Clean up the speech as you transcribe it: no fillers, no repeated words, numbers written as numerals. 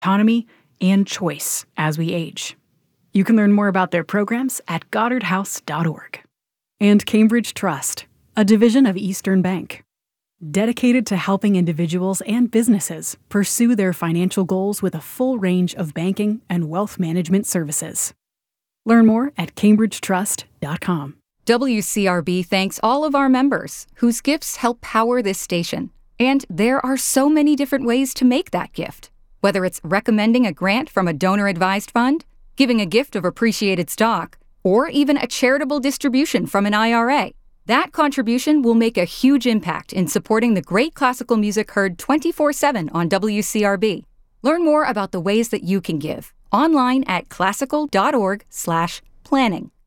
autonomy, and choice as we age. You can learn more about their programs at goddardhouse.org. And Cambridge Trust, a division of Eastern Bank, dedicated to helping individuals and businesses pursue their financial goals with a full range of banking and wealth management services. Learn more at cambridgetrust.com. WCRB thanks all of our members whose gifts help power this station. And there are so many different ways to make that gift. Whether it's recommending a grant from a donor-advised fund, giving a gift of appreciated stock, or even a charitable distribution from an IRA. That contribution will make a huge impact in supporting the great classical music heard 24/7 on WCRB. Learn more about the ways that you can give online at classical.org/planning.